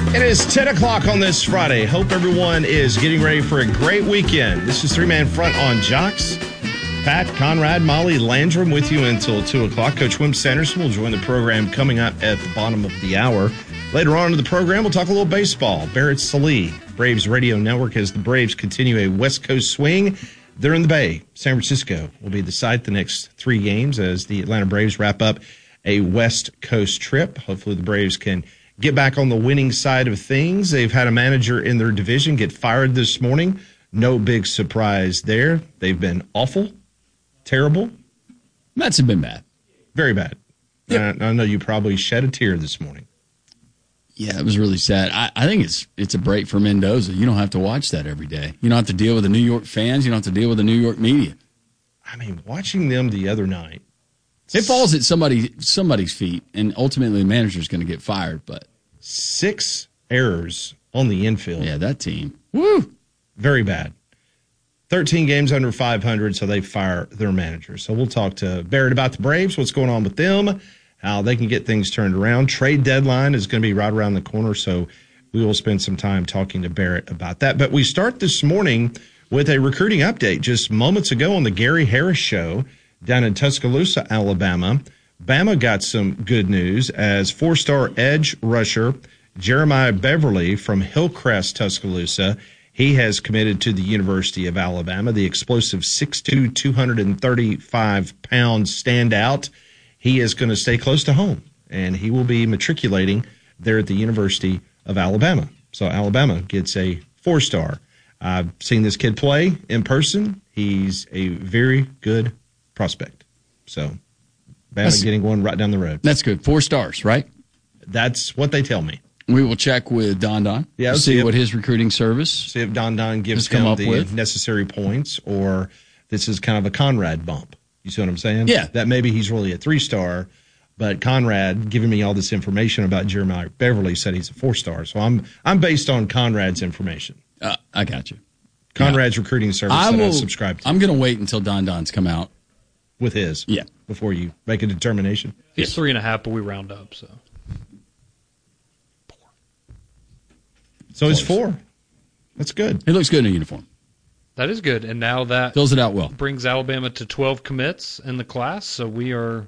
It is 10 o'clock on this Friday. Hope everyone is getting ready for a great weekend. This is Three-Man Front on Jocks. Pat, Conrad, Molly, Landrum with you until 2 o'clock. Coach Wim Sanderson will join the program coming up at the bottom of the hour. Later on in the program, we'll talk a little baseball. Barrett Sallee, Braves Radio Network, as the Braves continue a West Coast swing. They're in the Bay. San Francisco will be the site the next 3 games as the Atlanta Braves wrap up a West Coast trip. Hopefully the Braves can get back on the winning side of things. They've had a manager in their division get fired this morning. No big surprise there. They've been awful, terrible. Mets have been bad. Very bad. Yep. I know you probably shed a tear this morning. Yeah, it was really sad. I think it's a break for Mendoza. You don't have to watch that every day. You don't have to deal with the New York fans. You don't have to deal with the New York media. I mean, watching them the other night. It falls at somebody's feet, and ultimately the manager's going to get fired. But 6 errors on the infield. Yeah, that team. Woo! Very bad. 13 games under 500, so they fire their manager. So we'll talk to Barrett about the Braves, what's going on with them, how they can get things turned around. Trade deadline is going to be right around the corner, so we will spend some time talking to Barrett about that. But we start this morning with a recruiting update. Just moments ago on the Gary Harris Show down in Tuscaloosa, Alabama, Bama got some good news as 4-star edge rusher Jeremiah Beverly from Hillcrest, Tuscaloosa. He has committed to the University of Alabama, the explosive 6'2", 235-pound standout. He is going to stay close to home, and he will be matriculating there at the University of Alabama. So Alabama gets a 4-star. I've seen this kid play in person. He's a very good prospect. So Bama getting one right down the road. That's good. 4 stars, right? That's what they tell me. We will check with Don Don. Yeah, see what his recruiting service. See if Don Don gives him the necessary points, or this is kind of a Conrad bump. You see what I'm saying? Yeah. That maybe he's really a 3-star, but Conrad giving me all this information about Jeremiah Beverly said he's a 4-star. So I'm based on Conrad's information. I got you. Conrad's recruiting service that I subscribe to. I'm going to wait until Don Don's come out with his. Yeah. Before you make a determination. He's 3.5, but we round up, so. 4. So it's 4. That's good. He looks good in a uniform. That is good, and now that fills it out well. Brings Alabama to 12 commits in the class, so we are